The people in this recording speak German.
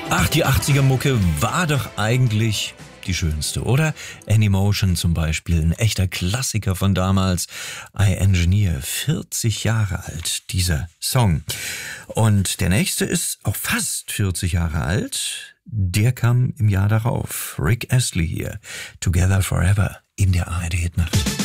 Ach, die 80er-Mucke war doch eigentlich die schönste, oder? Anymotion zum Beispiel, ein echter Klassiker von damals. I Engineer, 40 Jahre alt, dieser Song. Und der nächste ist auch fast 40 Jahre alt. Der kam im Jahr darauf. Rick Astley hier, Together Forever in der ARD-Hitnacht.